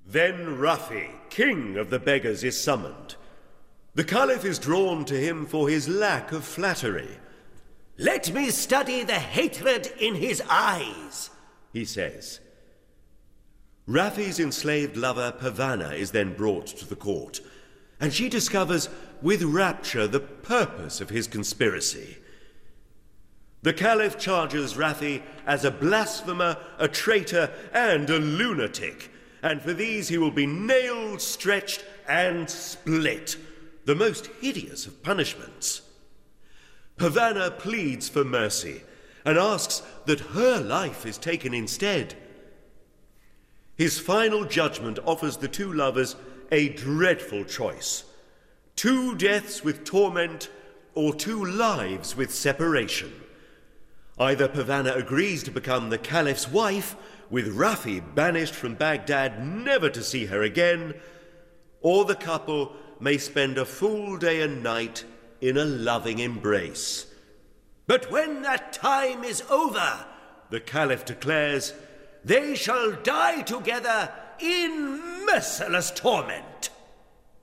Then Rafi, king of the beggars, is summoned. The Caliph is drawn to him for his lack of flattery. "Let me study the hatred in his eyes," he says. Rafi's enslaved lover Pavana is then brought to the court, and she discovers with rapture the purpose of his conspiracy. The Caliph charges Rafi as a blasphemer, a traitor, and a lunatic, and for these he will be nailed, stretched, and split, the most hideous of punishments. Pavana pleads for mercy and asks that her life is taken instead. His final judgment offers the two lovers a dreadful choice: 2 deaths with torment or 2 lives with separation. Either Pavana agrees to become the Caliph's wife, with Rafi banished from Baghdad never to see her again, or the couple may spend a full day and night in a loving embrace. "But when that time is over," the Caliph declares, "they shall die together in merciless torment."